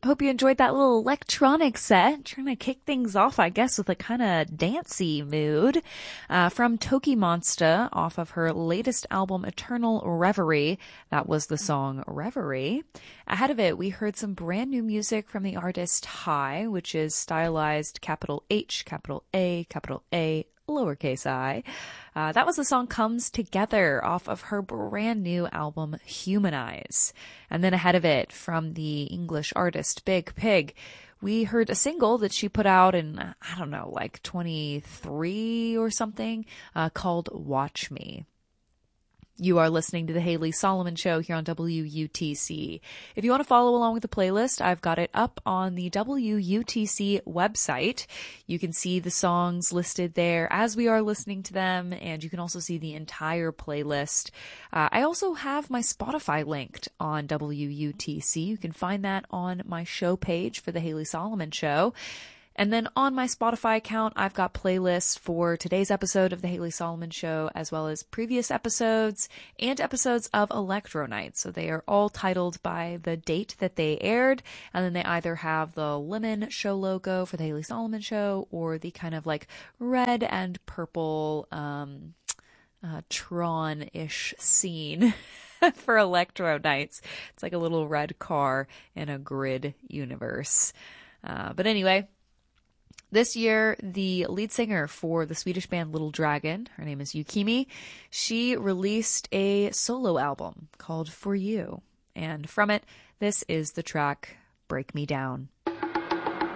Hope you enjoyed that little electronic set. Trying to kick things off, I guess, with a kind of dancey mood. From Toki Monsta off of her latest album, Eternal Reverie. That was the song Reverie. Ahead of it, we heard some brand new music from the artist High, which is stylized capital H, capital A, lowercase I. That was the song Comes Together off of her brand new album Humanize. And then ahead of it, from the English artist Big Pig, we heard a single that she put out in, I don't know, like 23 or something, called Watch Me. You are listening to The Haley Solomon Show here on WUTC. If you want to follow along with the playlist, I've got it up on the WUTC website. You can see the songs listed there as we are listening to them, and you can also see the entire playlist. I also have my Spotify linked on WUTC. You can find that on my show page for The Haley Solomon Show. And then on my Spotify account, I've got playlists for today's episode of The Haley Solomon Show, as well as previous episodes and episodes of Electro Night. So they are all titled by the date that they aired, and then they either have the lemon show logo for The Haley Solomon Show or the kind of like red and purple Tron-ish scene for Electro Nights. It's like a little red car in a grid universe. But anyway, this year, the lead singer for the Swedish band Little Dragon, her name is Yukimi, she released a solo album called For You. And from it, this is the track Break Me Down.